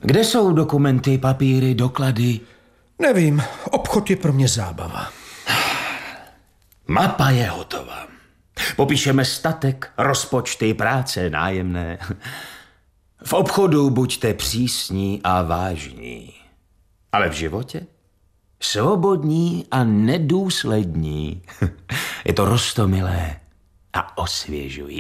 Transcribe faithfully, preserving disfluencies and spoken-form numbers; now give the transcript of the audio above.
Kde jsou dokumenty, papíry, doklady? Nevím, obchod je pro mě zábava. Mapa je hotová. Popíšeme statek, rozpočty, práce, nájemné. V obchodu buďte přísní a vážní. Ale v životě? Svobodní a nedůslední. Je to roztomilé a osvěžující.